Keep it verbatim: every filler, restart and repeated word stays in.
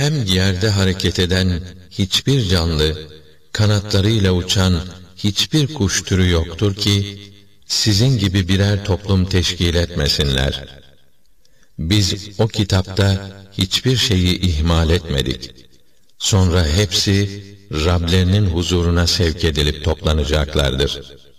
Hem yerde hareket eden hiçbir canlı, kanatlarıyla uçan hiçbir kuş türü yoktur ki, sizin gibi birer toplum teşkil etmesinler. Biz o kitapta hiçbir şeyi ihmal etmedik. Sonra hepsi Rablerinin huzuruna sevk edilip toplanacaklardır.